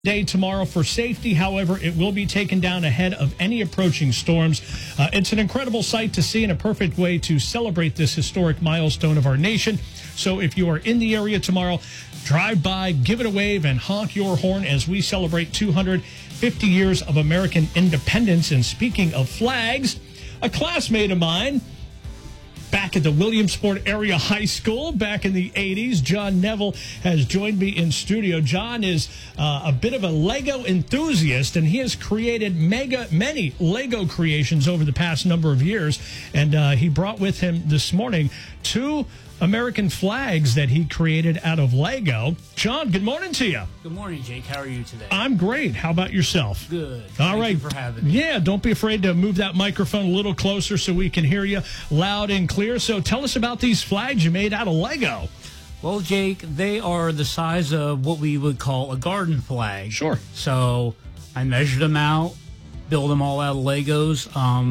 Day tomorrow for safety. However, it will be taken down ahead of any approaching storms. It's an incredible sight to see and a perfect way to celebrate this historic milestone of our nation. So if you are in the area tomorrow, drive by, give it a wave, and honk your horn as we celebrate 250 years of American independence. And speaking of flags, a classmate of mine back at the Williamsport Area High School back in the 80s, John Neville, has joined me in studio. John is a bit of a Lego enthusiast, and he has created many Lego creations over the past number of years. And he brought with him this morning 2 American flags that he created out of Lego. John, good morning to you. Good morning, Jake. How are you today? I'm great. How about yourself? Good. All right. Thank you for having me. Yeah, don't be afraid to move that microphone a little closer so we can hear you loud and clear. So tell us about these flags you made out of Lego. Well, Jake, they are the size of what we would call a garden flag. Sure. So I measured them out, built them all out of Legos.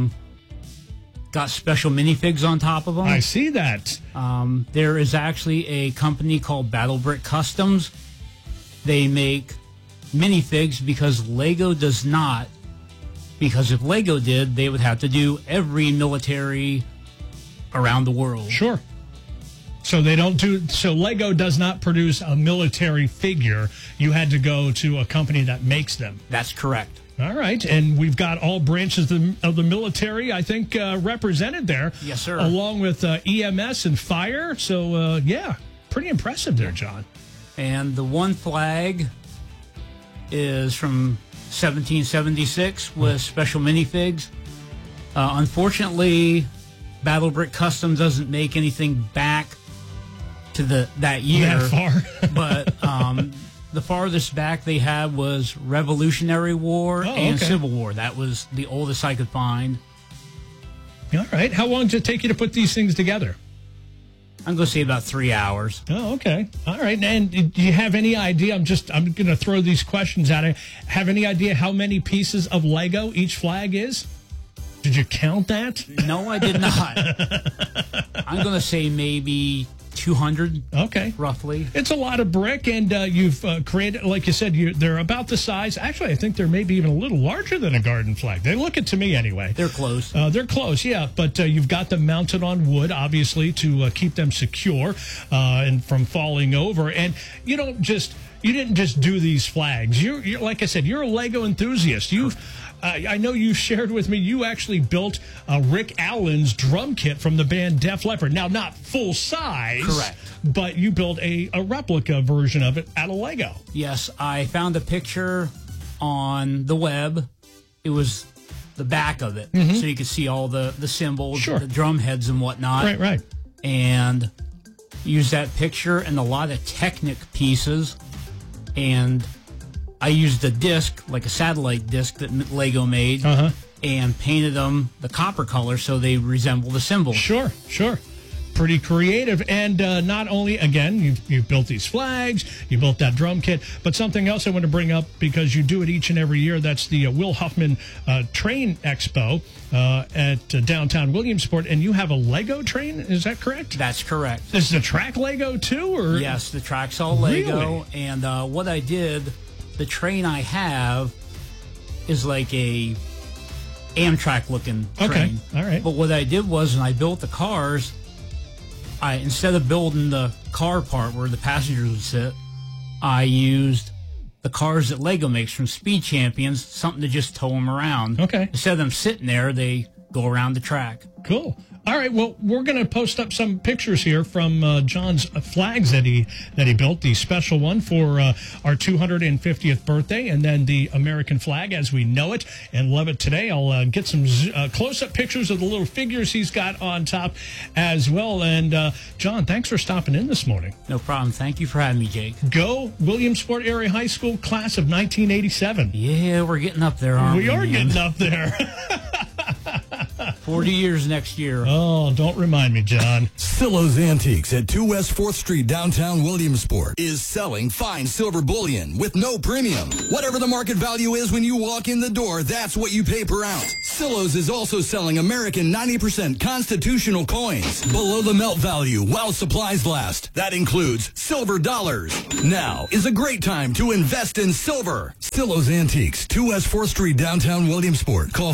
Got special minifigs on top of them. I see that. There is actually a company called Battle Brick Customs. They make minifigs because Lego does not. Because if Lego did, they would have to do every military around the world. Sure. So they don't do. So Lego does not produce a military figure. You had to go to a company that makes them. That's correct. All right, and we've got all branches of the military, I think, represented there. Yes, sir. Along with EMS and fire. So, yeah, pretty impressive there, John. And the one flag is from 1776 with special minifigs. Unfortunately, Battle Brick Custom doesn't make anything back to that year. That far. But the farthest back they had was Revolutionary War and Civil War. That was the oldest I could find. All right. How long did it take you to put these things together? I'm going to say about 3 hours. Oh, okay. All right. And do you have any idea? I'm going to throw these questions at you. Have any idea how many pieces of Lego each flag is? Did you count that? No, I did not. I'm going to say maybe 200. Okay. Roughly. It's a lot of brick, and you've created, like you said, they're about the size. Actually, I think they're maybe even a little larger than a garden flag. They look it to me anyway. They're close. They're close, yeah. But you've got them mounted on wood, obviously, to keep them secure and from falling over. And you didn't just do these flags. You're like I said, you're a Lego enthusiast. I know you shared with me you actually built Rick Allen's drum kit from the band Def Leppard. Now, not full size. Correct. But you built a replica version of it out of Lego. Yes, I found a picture on the web. It was the back of it, so you could see all the symbols, Sure. the drum heads and whatnot. Right. And used that picture and a lot of Technic pieces, and I used a disc, like a satellite disc that Lego made, and painted them the copper color so they resemble the symbols. Sure. Pretty creative. And not only, again, you've built these flags, you built that drum kit, but something else I want to bring up because you do it each and every year. That's the Will Huffman Train Expo at downtown Williamsport, and you have a Lego train. Is that correct? That's correct. Is the track Lego too? Or Yes, the track's all Lego. Really? And what I did, the train I have is like a Amtrak-looking train. Okay, all right. But what I did was, when I built the cars, instead of building the car part where the passengers would sit, I used the cars that Lego makes from Speed Champions, something to just tow them around. Okay. Instead of them sitting there, they go around the track. Cool. All right. Well, we're going to post up some pictures here from John's flags that he built. The special one for our 250th birthday, and then the American flag as we know it and love it today. I'll get some close-up pictures of the little figures he's got on top as well. And John, thanks for stopping in this morning. No problem. Thank you for having me, Jake. Go Williamsport Area High School, class of 1987. Yeah, we're getting up there, aren't we? We are getting up there. 40 years next year. Oh, don't remind me, John. Silo's Antiques at 2 West 4th Street, downtown Williamsport, is selling fine silver bullion with no premium. Whatever the market value is when you walk in the door, that's what you pay per ounce. Sillo's is also selling American 90% constitutional coins below the melt value while supplies last. That includes silver dollars. Now is a great time to invest in silver. Sillo's Antiques, 2 West 4th Street, downtown Williamsport. Call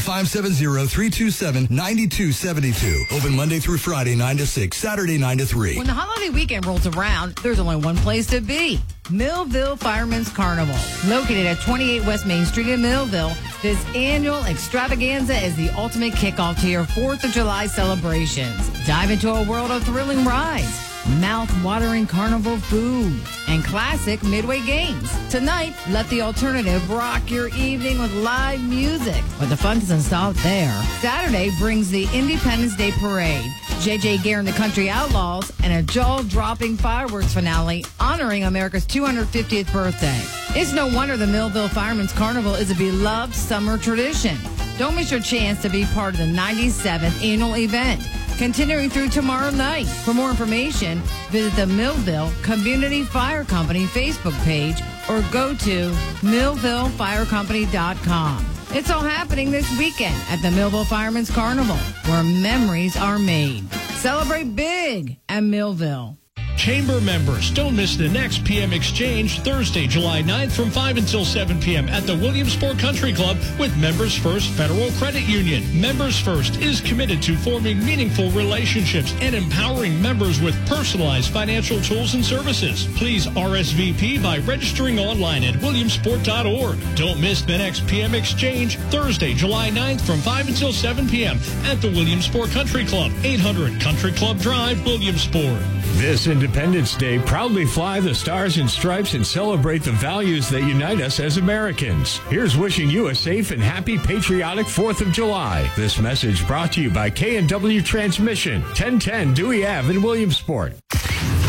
570-327-9272. Open Monday through Friday, 9 to 6, Saturday, 9 to 3. When the holiday weekend rolls around, there's only one place to be. Millville Fireman's Carnival. Located at 28 West Main Street in Millville, this annual extravaganza is the ultimate kickoff to your 4th of July celebrations. Dive into a world of thrilling rides, mouth-watering carnival food, and classic midway games. Tonight, let the alternative rock your evening with live music. But the fun doesn't stop there. Saturday brings the Independence Day Parade, J.J. Gare and the Country Outlaws, and a jaw-dropping fireworks finale honoring America's 250th birthday. It's no wonder the Millville Fireman's Carnival is a beloved summer tradition. Don't miss your chance to be part of the 97th annual event, continuing through tomorrow night. For more information, visit the Millville Community Fire Company Facebook page or go to millvillefirecompany.com. It's all happening this weekend at the Millville Fireman's Carnival, where memories are made. Celebrate big at Millville. Chamber members, don't miss the next PM Exchange Thursday, July 9th from 5 until 7 p.m. at the Williamsport Country Club with Members First Federal Credit Union. Members First is committed to forming meaningful relationships and empowering members with personalized financial tools and services. Please RSVP by registering online at williamsport.org. Don't miss the next PM Exchange Thursday, July 9th from 5 until 7 p.m. at the Williamsport Country Club, 800 Country Club Drive, Williamsport. This Independence Day, proudly fly the stars and stripes and celebrate the values that unite us as Americans. Here's wishing you a safe and happy patriotic 4th of July. This message brought to you by K&W Transmission, 1010 Dewey Ave in Williamsport.